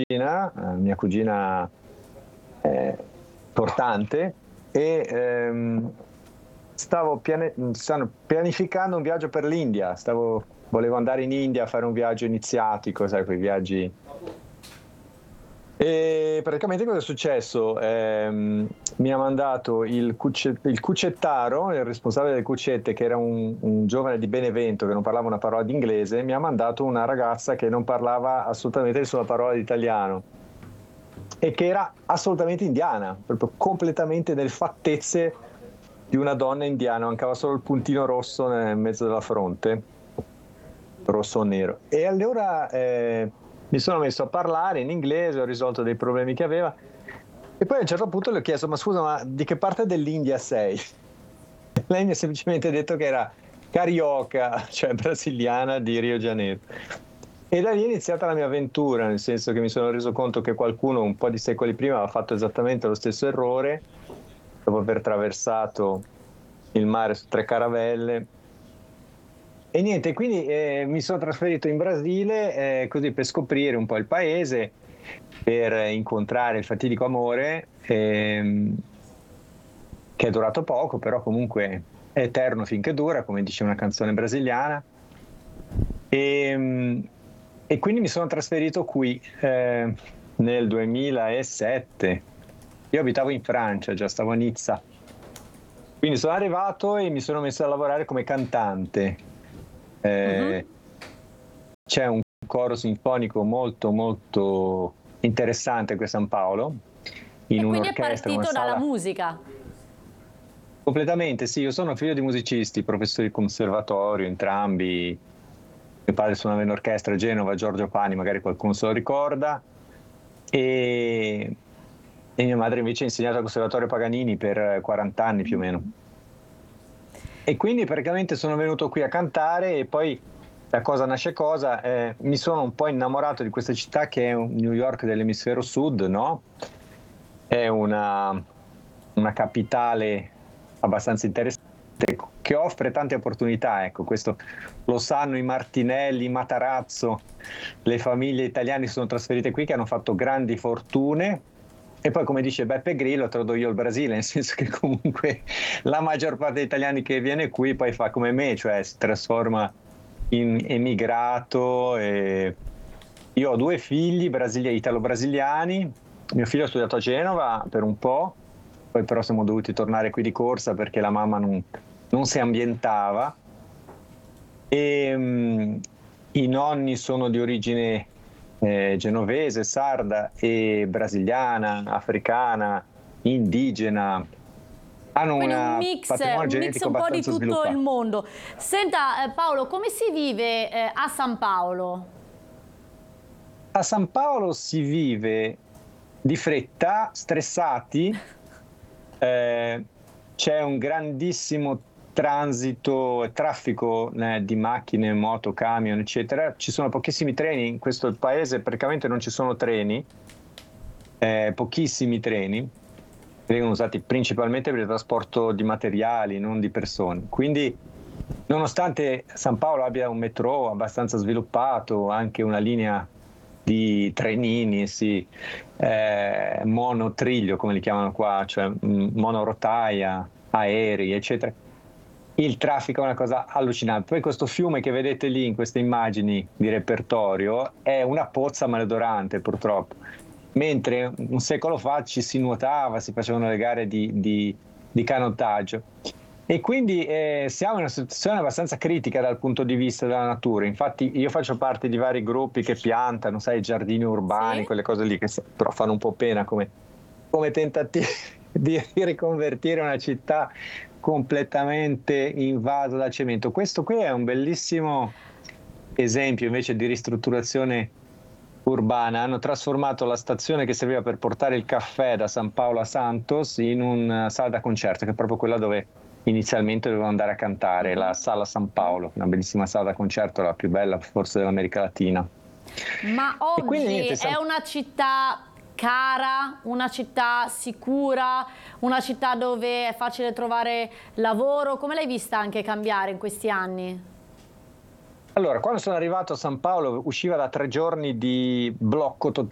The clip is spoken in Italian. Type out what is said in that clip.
mia cugina importante, e stavo pianificando un viaggio per l'India. Volevo andare in India a fare un viaggio iniziatico, sai, quei viaggi. E praticamente cosa è successo? Mi ha mandato il cucettaro, il responsabile del cucette, che era un giovane di Benevento che non parlava una parola di inglese, mi ha mandato una ragazza che non parlava assolutamente nessuna parola di italiano e che era assolutamente indiana, proprio completamente nelle fattezze di una donna indiana, mancava solo il puntino rosso nel mezzo della fronte, rosso o nero. E allora mi sono messo a parlare in inglese, ho risolto dei problemi che aveva, e poi a un certo punto le ho chiesto: ma scusa, ma di che parte dell'India sei? Lei mi ha semplicemente detto che era carioca, cioè brasiliana di Rio de Janeiro. E da lì è iniziata la mia avventura, nel senso che mi sono reso conto che qualcuno un po' di secoli prima aveva fatto esattamente lo stesso errore, dopo aver attraversato il mare su 3 caravelle. E niente, quindi mi sono trasferito in Brasile così per scoprire un po' il paese, per incontrare il fatidico amore, che è durato poco, però comunque è eterno finché dura, come dice una canzone brasiliana. E quindi mi sono trasferito qui nel 2007. Io abitavo in Francia, già stavo a Nizza. Quindi sono arrivato e mi sono messo a lavorare come cantante. C'è un coro sinfonico molto molto interessante qui a San Paolo, in E quindi è un'orchestra, una partito dalla sala. musica. Completamente, sì, io sono figlio di musicisti, professori di conservatorio, entrambi. Mio padre suonava in orchestra a Genova, Giorgio Pani, magari qualcuno se lo ricorda, e mia madre invece ha insegnato al Conservatorio Paganini per 40 anni più o meno. E quindi praticamente sono venuto qui a cantare, e poi da cosa nasce cosa, mi sono un po' innamorato di questa città che è New York dell'emisfero sud, no? È una capitale abbastanza interessante, che offre tante opportunità, ecco, questo lo sanno i Martinelli, i Matarazzo, le famiglie italiane si sono trasferite qui, che hanno fatto grandi fortune. E poi, come dice Beppe Grillo, trodo io il Brasile, nel senso che comunque la maggior parte degli italiani che viene qui poi fa come me, cioè si trasforma in emigrato. E io ho 2 figli italo-brasiliani. Mio figlio ha studiato a Genova per un po', poi però siamo dovuti tornare qui di corsa perché la mamma non si ambientava. I nonni sono di origine genovese, sarda e brasiliana, africana, indigena. Hanno Quindi un un mix patrimonio genetico un po' di abbastanza tutto il sviluppato. mondo. Senta Paolo, come si vive a San Paolo? A San Paolo si vive di fretta, stressati, c'è un grandissimo transito e traffico di macchine, moto, camion, eccetera. Ci sono pochissimi treni, in questo paese praticamente non ci sono treni, pochissimi treni, vengono usati principalmente per il trasporto di materiali, non di persone. Quindi, nonostante San Paolo abbia un metro abbastanza sviluppato, anche una linea di trenini, sì, monotriglio come li chiamano qua, cioè monorotaia, aerei, eccetera. Il traffico è una cosa allucinante. Poi questo fiume che vedete lì in queste immagini di repertorio è una pozza maleodorante, purtroppo. Mentre un secolo fa ci si nuotava, si facevano le gare di canottaggio. E quindi siamo in una situazione abbastanza critica dal punto di vista della natura. Infatti io faccio parte di vari gruppi che piantano, sai, i giardini urbani, Sì? quelle cose lì che però fanno un po' pena come tentativi di riconvertire una città completamente invasa dal cemento. Questo qui è un bellissimo esempio invece di ristrutturazione urbana. Hanno trasformato la stazione che serviva per portare il caffè da San Paolo a Santos in una sala da concerto, che è proprio quella dove inizialmente dovevo andare a cantare, la Sala San Paolo, una bellissima sala da concerto, la più bella forse dell'America Latina. Ma E quindi oggi niente, è una città cara, una città sicura, una città dove è facile trovare lavoro? Come l'hai vista anche cambiare in questi anni? allora, quando sono arrivato a San Paolo usciva da 3 giorni di blocco